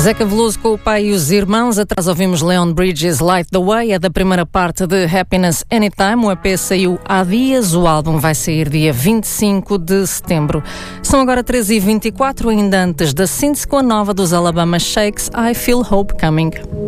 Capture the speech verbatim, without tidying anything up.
Zeca Veloso com o pai e os irmãos. Atrás ouvimos Leon Bridges, Light the Way. É da primeira parte de Happiness Anytime. O E P saiu há dias. O álbum vai sair dia vinte e cinco de setembro. São agora treze e vinte e quatro, ainda antes da síntese com a nova dos Alabama Shakes, I Feel Hope Coming.